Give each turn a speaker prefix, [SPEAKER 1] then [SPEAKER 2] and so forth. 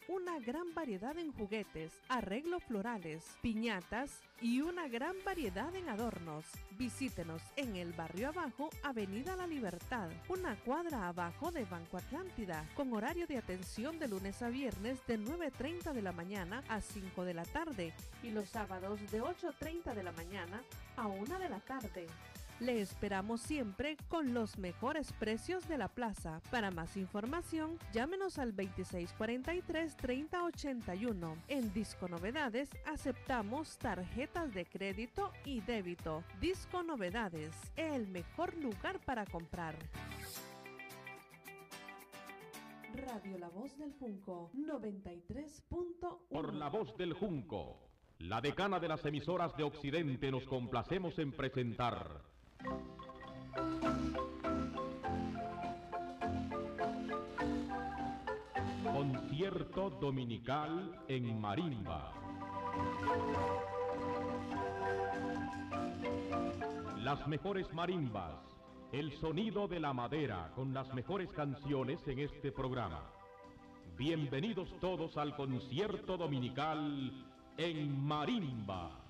[SPEAKER 1] una gran variedad en juguetes, arreglos florales, piñatas y una gran variedad en adornos. Visítenos en el barrio Abajo, Avenida La Libertad, una cuadra abajo de Banco Atlántida, con horario de atención de lunes a viernes de 9:30 de la mañana a 5 de la tarde y los sábados de 8:30 de la mañana a 1 de la tarde. Le esperamos siempre con los mejores precios de la plaza. Para más información, llámenos al 2643-3081. En Disco Novedades aceptamos tarjetas de crédito y débito. Disco Novedades, el mejor lugar para comprar. Radio La Voz del Junco, 93.1.
[SPEAKER 2] Por La Voz del Junco, la decana de las emisoras de Occidente, nos complacemos en presentar Concierto Dominical en Marimba. Las mejores marimbas, el sonido de la madera con las mejores canciones en este programa. Bienvenidos todos al Concierto Dominical en Marimba.